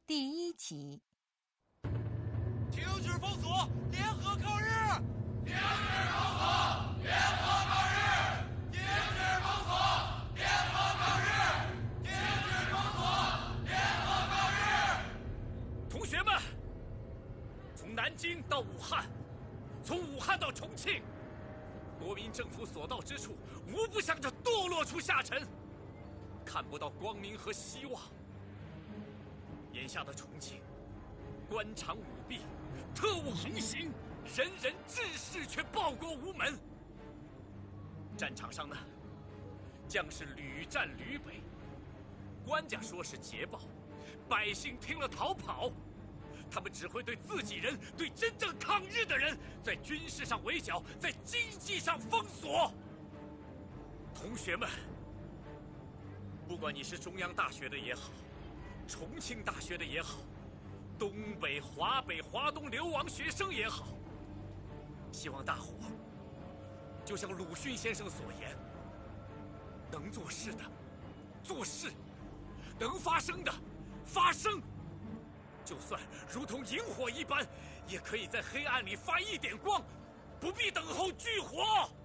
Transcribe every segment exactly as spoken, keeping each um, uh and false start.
第一集。 停止封锁，联合抗日！ 停止封锁，联合抗日！停止封锁，联合抗日！停止封锁，联合抗日！ 同学们，从南京到武汉，从武汉到重庆，国民政府所到之处，无不向着堕落处下沉，看不到光明和希望。眼下的重庆，官场舞弊，特务横行，人人志士却报国无门。战场上呢，将士屡战屡北，官家说是捷报，百姓听了逃跑。他们只会对自己人、对真正抗日的人，在军事上围剿，在经济上封锁。同学们，不管你是中央大学的也好，重庆大学的也好，东北、华北、华东流亡学生也好，希望大伙就像鲁迅先生所言，能做事的做事，能发声的发声。就算如同萤火一般，也可以在黑暗里发一点光，不必等候炬火。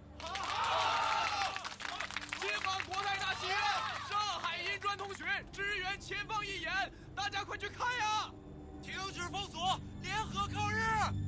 解放国泰大戏院，上海银专同学支援前方义演，大家快去看呀！停止封锁，联合抗日！